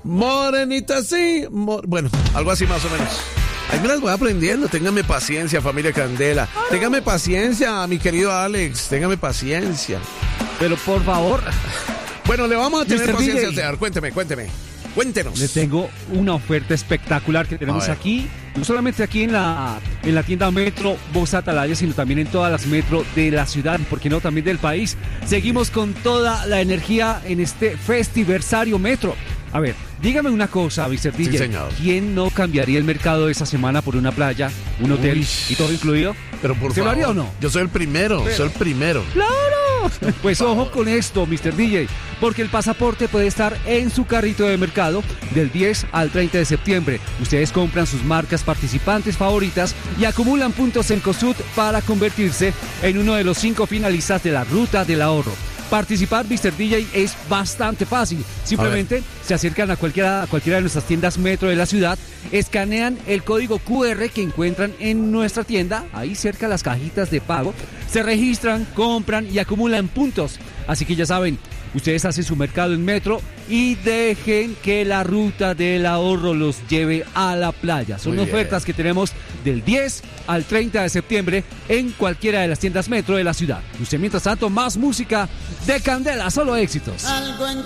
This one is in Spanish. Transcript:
Morenita, sí. Bueno, algo así más o menos. Ahí me las voy aprendiendo. Téngame paciencia, familia Candela. Téngame paciencia, mi querido Alex. Téngame paciencia. Pero por favor. Bueno, le vamos a tener Mr. paciencia, DJ. Señor. Cuéntenos. Le tengo una oferta espectacular que tenemos aquí, no solamente aquí en la tienda Metro Voz Atalaya, sino también en todas las metro de la ciudad y, por qué no, también del país. Seguimos con toda la energía en este festiversario Metro. A ver, dígame una cosa, Mr. DJ. Sí, señor. ¿Quién no cambiaría el mercado esta semana por una playa, un hotel y todo incluido? Pero por ¿Se favor, lo haría o no? Yo soy el primero, ¡Claro! Pues ojo con esto, Mr. DJ, porque el pasaporte puede estar en su carrito de mercado del 10 al 30 de septiembre. Ustedes compran sus marcas participantes favoritas y acumulan puntos en COSUD para convertirse en uno de los 5 finalistas de la Ruta del Ahorro. Participar, Mr. DJ, es bastante fácil. Simplemente se acercan a cualquiera de nuestras tiendas Metro de la ciudad, escanean el código QR que encuentran en nuestra tienda, ahí cerca de las cajitas de pago, se registran, compran y acumulan puntos. Así que ya saben, ustedes hacen su mercado en Metro y dejen que la Ruta del Ahorro los lleve a la playa. Son ofertas que tenemos del 10 al 30 de septiembre en cualquiera de las tiendas Metro de la ciudad. Usted, mientras tanto, más música de Candela, solo éxitos. Algo en